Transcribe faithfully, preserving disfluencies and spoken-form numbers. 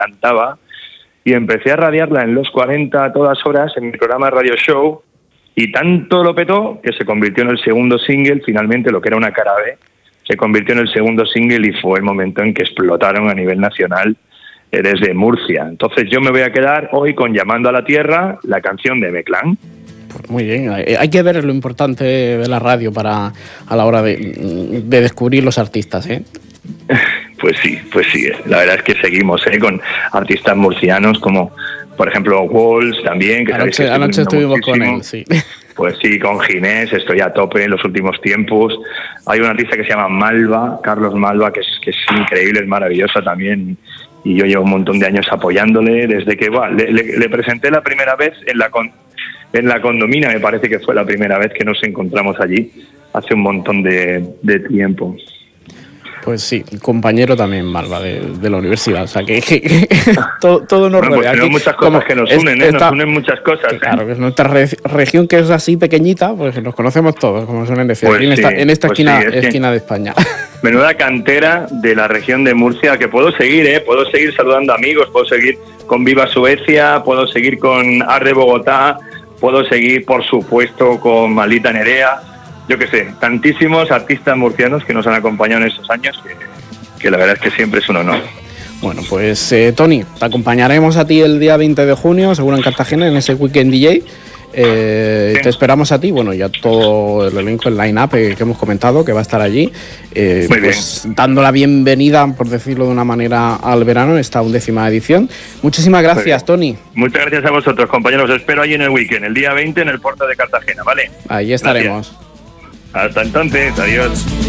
encantaba, y empecé a radiarla en los cuarenta a todas horas en mi programa Radio Show, y tanto lo petó que se convirtió en el segundo single, finalmente lo que era una cara B, se convirtió en el segundo single y fue el momento en que explotaron a nivel nacional eh, desde Murcia. Entonces yo me voy a quedar hoy con Llamando a la Tierra, la canción de M-Clan. Muy bien, hay que ver lo importante de la radio para a la hora de, de descubrir los artistas, ¿eh? Pues sí, pues sí, la verdad es que seguimos ¿eh? con artistas murcianos como, por ejemplo, Walls también, que anoche, que anoche estuvimos muchísimo. Con él, sí. Pues sí, con Ginés estoy a tope en los últimos tiempos. Hay un artista que se llama Malva, Carlos Malva, que es, que es increíble, es maravillosa también, y yo llevo un montón de años apoyándole desde que bueno, le, le, le presenté la primera vez en la con, en la Condomina, me parece que fue la primera vez que nos encontramos allí, hace un montón de, de tiempo. Pues sí, compañero también, Malva, de, de la universidad, o sea que, que, que todo, todo nos bueno, rodea. Pues Aquí, muchas cosas que nos unen, ¿eh? Esta, nos unen muchas cosas. ¿eh? Claro, que es nuestra re, región que es así pequeñita, pues nos conocemos todos, como suelen decir, pues aquí en sí, esta, en esta pues esquina, sí, es esquina que... de España. Menuda cantera de la región de Murcia, que puedo seguir, ¿eh? Puedo seguir saludando amigos, puedo seguir con Viva Suecia, puedo seguir con Arde Bogotá, puedo seguir, por supuesto, con Maldita Nerea, yo qué sé, tantísimos artistas murcianos que nos han acompañado en estos años, que, que la verdad es que siempre es un honor. Bueno, pues eh, Tony, te acompañaremos a ti el día veinte de junio, seguro en Cartagena, en ese Weekend D J. Eh, sí. Te esperamos a ti, bueno, ya todo el elenco, el line-up eh, que hemos comentado, que va a estar allí, eh, pues bien. Dando la bienvenida, por decirlo de una manera, al verano, esta undécima edición. Muchísimas gracias, Tony. Muchas gracias a vosotros, compañeros. Os espero allí en el weekend, el día veinte en el puerto de Cartagena, ¿vale? Ahí estaremos. Gracias. Hasta entonces, adiós.